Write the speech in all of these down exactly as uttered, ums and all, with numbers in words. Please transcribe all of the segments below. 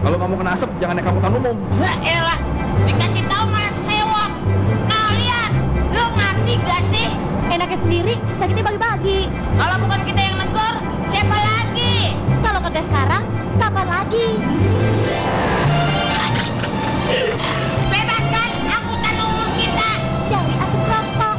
Kalau nggak mau kena asap, jangan naik angkutan umum. Lah elah, dikasih tahu malah sewok. Kalian, lo ngerti gak sih? Enaknya sendiri, sakitnya bagi-bagi. Kalau bukan kita yang negor, siapa lagi? Kalau kagak sekarang, kapan lagi? Bebaskan angkutan umum kita. Dari asap rokok.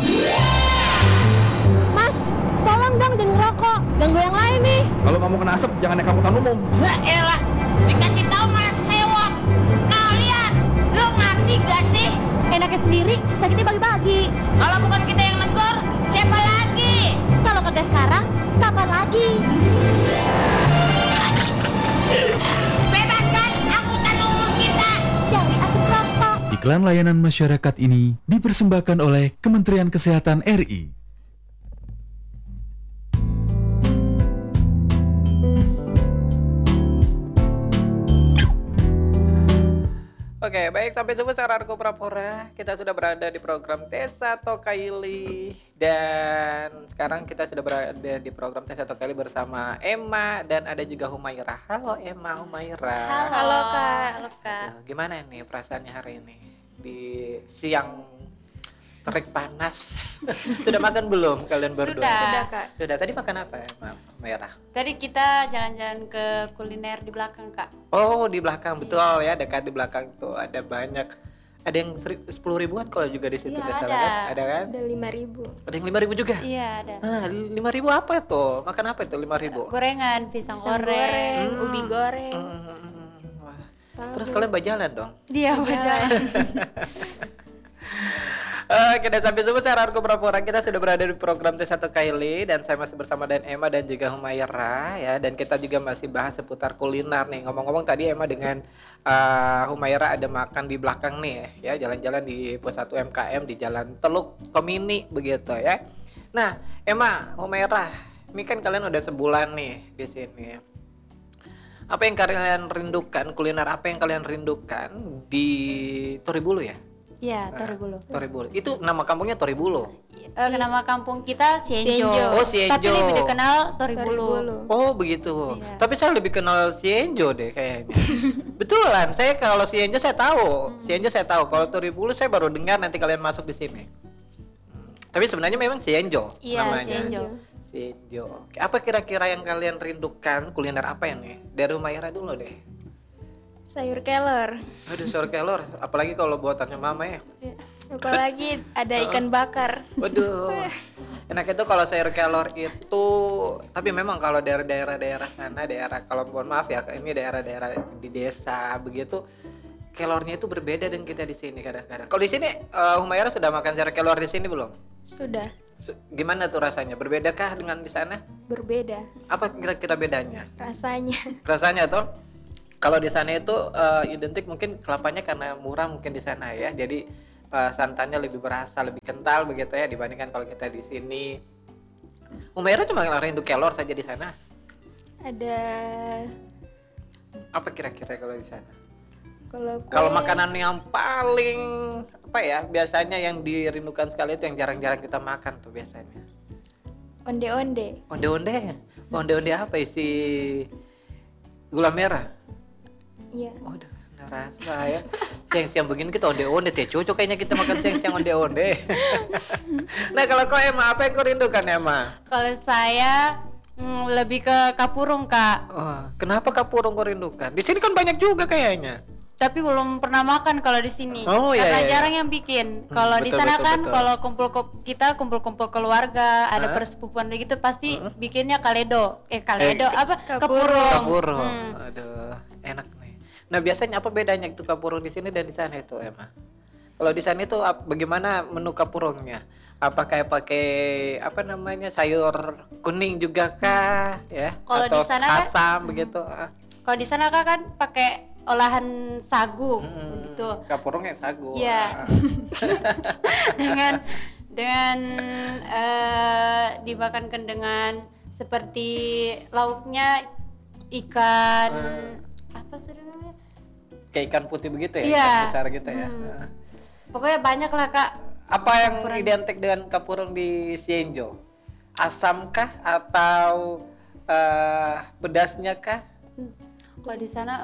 Mas, tolong dong jangan ngerokok. Ganggu yang lain nih. Kalau nggak mau kena asap, jangan naik angkutan umum. Lah elah, dikasih tahu malah sewok. Kalian, lo ngerti gak sih? Enaknya sendiri, sakitnya bagi-bagi. Kalau bukan kita yang negor, siapa lagi? Kalau kagak sekarang, kapan lagi? Bebaskan angkutan umum kita. Dari asap rokok. Iklan layanan masyarakat ini dipersembahkan oleh Kementerian Kesehatan R I. Oke, baik, sampai jumpa sekarang Argo Prapora. Kita sudah berada di program Tesa Tokaili. Dan sekarang kita sudah berada di program Tesa Tokaili bersama Emma dan ada juga Humaira. Halo Emma, Humaira. Halo. Halo, Kak. Halo, Kak. Ya, gimana nih perasaannya hari ini? Di siang terik panas. Sudah makan belum kalian berdua? Sudah. Sudah, Kak. Sudah. Tadi makan apa Emma, Humaira? Tadi kita jalan-jalan ke kuliner di belakang, Kak. Oh, di belakang, betul ya, dekat di belakang tuh ada banyak. Ada yang sepuluh ribuan kalau juga di situ Iya, nggak salah ada. kan? Ada kan? Ada lima ribu. Ada yang lima ribu juga? Iya, ada. Nah, lima ribu apa itu? Makan apa itu lima ribu? Gorengan, pisang, Pisang goreng. goreng, Hmm. ubi goreng. Hmm, wah. Terus kalian berjalan dong? Dia berjalan. Oke, dan sampai jumpa secara Argo Prapora. Kita sudah berada di program T satu Kaili dan saya masih bersama dan Emma dan juga Humaira ya, dan kita juga masih bahas seputar kuliner nih. Ngomong-ngomong tadi Emma dengan uh, Humaira ada makan di belakang nih ya, jalan-jalan di pos satu M K M di Jalan Teluk Komini begitu ya. Nah, Emma, Humaira, ini kan kalian udah sebulan nih di sini. Apa yang kalian rindukan? Kuliner apa yang kalian rindukan di Toribulu ya? Iya, Toribulu. Toribulu. Itu nama kampungnya Toribulu. Eh, nama kampung kita Sienjo. Sienjo. Oh, Sienjo. Tapi lebih dikenal Toribulu. Oh, begitu. Iya. Tapi saya lebih kenal Sienjo deh kayaknya. Betulan. Saya kalau Sienjo saya tahu. Hmm. Sienjo saya tahu. Kalau Toribulu saya baru dengar nanti kalian masuk di sini. Hmm. Tapi sebenarnya memang Sienjo Iya, namanya. Sienjo. Sienjo. Oke, apa kira-kira yang kalian rindukan? Kuliner apa ya nih? Dari Humaira dulu deh. Sayur kelor. Aduh, sayur kelor. Apalagi kalau buatannya mama ya. Apalagi ada ikan bakar. Waduh, enak itu kalau sayur kelor itu. Tapi memang kalau daerah-daerah daerah sana, daerah kalau mohon maaf ya, ini daerah-daerah di desa begitu, kelornya itu berbeda dengan kita di sini kadang-kadang. Kalau di sini, uh, Humaira sudah makan sayur kelor di sini belum? Sudah. Su- Gimana tuh rasanya? Berbedakah dengan di sana? Berbeda Apa kira-kira bedanya? rasanya. Rasanya tuh, kalau di sana itu uh, identik mungkin kelapanya karena murah mungkin di sana ya. Jadi uh, santannya lebih berasa, lebih kental begitu ya dibandingkan kalau kita di sini. Humaira cuma rindu kelor saja di sana. Ada Apa kira-kira kalau di sana? kalau kue, Kalau makanan yang paling apa ya biasanya yang dirindukan sekali itu yang jarang-jarang kita makan tuh biasanya. onde-onde. Onde-onde. Onde-onde apa isi gula merah? Iya. Oh, udah nggak rasa ya. Siang-siang begini kita onde-onde teh cocok kayaknya kita makan siang-siang onde-onde. Nah, kalau kau Emma, apa yang kau rindukan Emma? Kalau saya mm, lebih ke kapurung, Kak. Oh, kenapa kapurung kau rindukan? Di sini kan banyak juga kayaknya. Tapi belum pernah makan kalau di sini. Oh, iya, Karena iya, iya. jarang yang bikin. Hmm, Kalau di betul, sana betul, kan betul. kalau kumpul ku- kita kumpul-kumpul keluarga, ada Hah? persepupuan begitu pasti bikinnya kaledo. Eh kaledo Eh, apa? kapurung. Kapurung. Kapurung. Hmm. Aduh, enak nih. Nah, biasanya apa bedanya itu kapurung di sini dan di sana itu, Emma? Kalau di sana itu ap- bagaimana menu kapurungnya? Apakah pakai apa namanya sayur kuning juga kah, ya? Kalau Atau di sana kan- asam begitu? Ah. Kalau di sana Kak, kan pakai olahan sagu Hmm, gitu. kapurung yang sagu. Iya. Ah. dengan dengan eh, dimakankan dengan seperti lauknya ikan apa sih namanya? Kayak ikan putih begitu ya, Iya. ikan besar gitu ya. Hmm. Ah. Pokoknya banyak lah Kak. Apa yang Campuran. identik dengan kapurung di Sienjo? Asam kah atau eh, pedasnya kah? Kalau di sana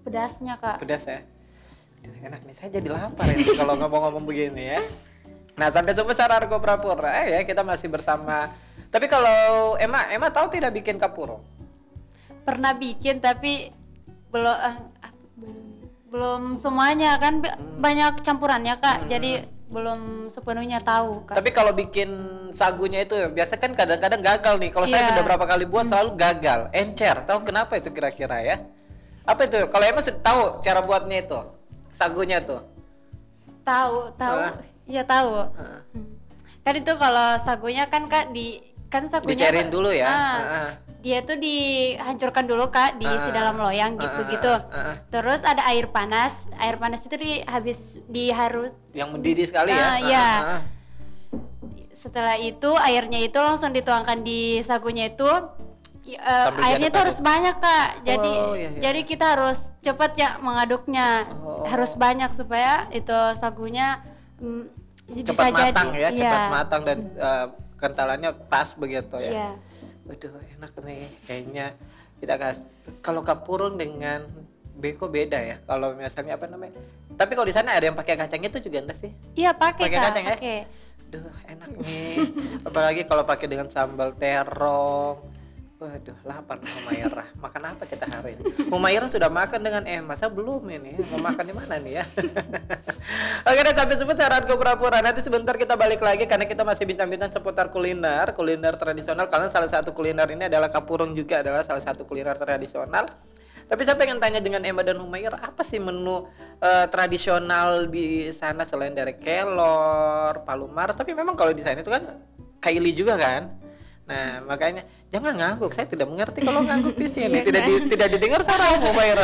pedasnya kak. Pedas ya. Aduh, enak nih, saya jadi lapar ini kalau ngomong-ngomong begini ya. Nah, sampai sebesar Argo Prapura ya, kita masih bersama. Tapi kalau Emma, Emma tahu tidak bikin kapuro? Pernah bikin tapi belum eh, ah, belum semuanya kan b- Hmm. banyak campurannya kak. Jadi belum sepenuhnya tahu kak. Tapi kalau bikin sagunya itu biasa kan kadang-kadang gagal nih. Kalau saya Iya. sudah berapa kali buat selalu gagal. Encer, tahu kenapa itu kira-kira ya? Apa itu? Kalau Emma sudah tahu cara buatnya itu, sagunya tuh. Tahu, tahu. Hah? Iya tahu. Hah. Hmm. Kan itu kalau sagunya kan kak di kan sagunya Dicairin dulu ya. Ah, Heeh. dia tuh dihancurkan dulu kak, diisi Ah. dalam loyang Ah, gitu ah, gitu. ah, ah. Terus ada air panas, air panas itu di habis diharus. Yang mendidih sekali ya. Ah, iya. Ah, ah, ah. Setelah itu airnya itu langsung dituangkan di sagunya itu. I- eh, Sambil airnya tuh diaduk-aduk. harus banyak kak. Jadi Oh, iya, iya. jadi kita harus cepat ya mengaduknya. Oh. Harus banyak supaya itu sagunya mm, bisa Cepat jadi. matang ya, Iya. cepat matang dan eh, kentalannya pas begitu ya. Iya. Waduh, enak nih kayaknya. Tidak kas- kalau kapurung dengan beko beda ya. Kalau misalnya apa namanya? Tapi kalau di sana ada yang pakai kacang itu juga enggak sih? Iya pakai Pakai kak. kacang ya? Pakai. Duh, enak nih. Apalagi kalau pakai dengan sambal terong. Waduh, lapar Humairah. Makan apa kita hari ini? Humairah sudah makan dengan Emma, saya belum ini. Mau makan di mana nih ya? Oke deh, sampai sebentar Argo Prapura. Nanti sebentar kita balik lagi karena kita masih bincang-bincang seputar kuliner, kuliner tradisional. Karena salah satu kuliner ini adalah kapurung juga adalah salah satu kuliner tradisional. Tapi saya pengen tanya dengan Emma dan Humairah, apa sih menu eh, tradisional di sana selain dari kelor, palumar? Tapi memang kalau di sana itu kan kaili juga kan? Nah, makanya jangan ngangguk. Saya tidak mengerti kalau ngangguk di sini. Tidak di, tidak didengar suara Humairah.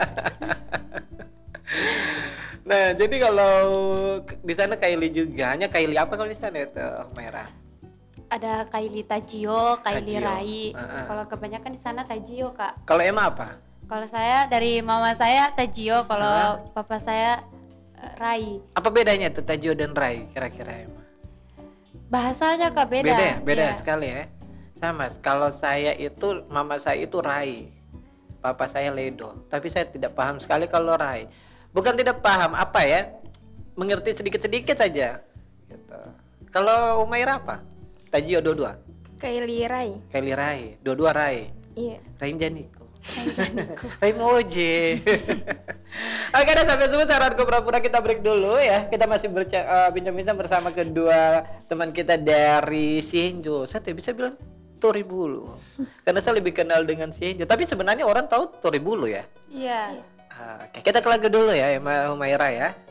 Nah, jadi kalau di sana kaili juga, hanya kaili apa kalau di sana itu Humairah? Ada kaili tajio, kaili Tajio. rai. Ah, ah. Kalau kebanyakan di sana tajio kak. Kalau Emma apa? Kalau saya dari mama saya tajio, kalau papa saya eh, rai. Apa bedanya tuh tajio dan rai kira-kira Emma? Bahasanya kak beda. Beda ya? Beda Iya. sekali ya. Sama. Kalau saya itu, mama saya itu rai, papa saya ledo. Tapi saya tidak paham sekali kalau rai. Bukan tidak paham, apa ya? Mengerti sedikit-sedikit saja. Gitu. Kalau Umairah apa? Tajio dua-dua. Kaili Rai. Kaili rai, dua-dua rai. Iya. Raim Janiko. Raim Oje. Oke, dan sampai semua saran Prapura kita break dulu ya. Kita masih berca- uh, bincang-bincang bersama kedua teman kita dari Sienjo. Saya tidak bisa bilang Toribulu karena saya lebih kenal dengan Sienjo. Tapi sebenarnya orang tahu Toribulu ya. Iya. Ah, Oke, kita ke lagu dulu ya, Emma Humairah ya.